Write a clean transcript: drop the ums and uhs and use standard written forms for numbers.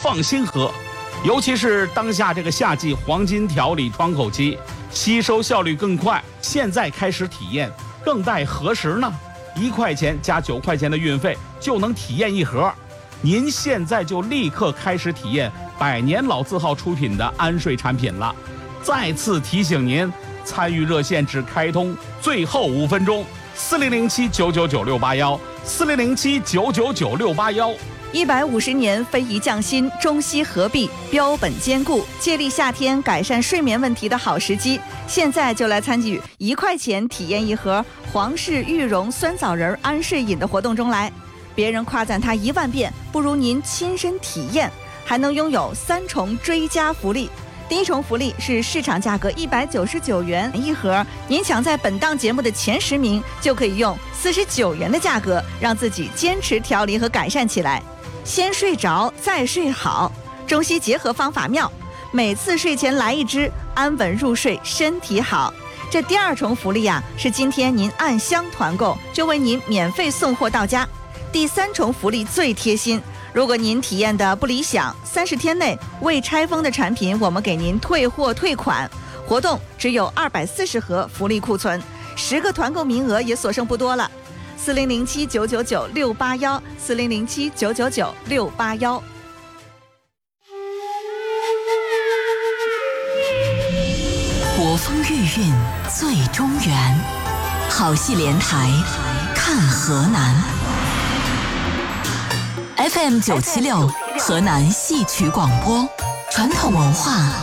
放心喝。尤其是当下这个夏季黄金调理窗口期，吸收效率更快，现在开始体验更待何时呢？1块钱加9块钱的运费就能体验一盒，您现在就立刻开始体验百年老字号出品的安睡产品了。再次提醒您，参与热线只开通最后5分钟，4007-999-681，4007-999-681。 150年非遗匠心，中西合璧，标本兼顾，借力夏天改善睡眠问题的好时机。现在就来参与1块钱体验一盒皇氏玉蓉酸枣仁安睡饮的活动中来。别人夸赞它1万遍，不如您亲身体验，还能拥有3重追加福利。第1重福利是市场价格199元一盒，您抢在本档节目的前10名，就可以用49元的价格，让自己坚持调理和改善起来。先睡着再睡好，中西结合方法妙，每次睡前来1支，安稳入睡，身体好。这第2重福利是今天您按箱团购就为您免费送货到家。第3重福利最贴心，如果您体验的不理想，30天内未拆封的产品，我们给您退货退款。活动只有240盒福利库存，10个团购名额也所剩不多了。4007-999-681，4007-999-681。 国风御韵最中原，好戏连台看河南。FM 976河南戏曲广播，传统文化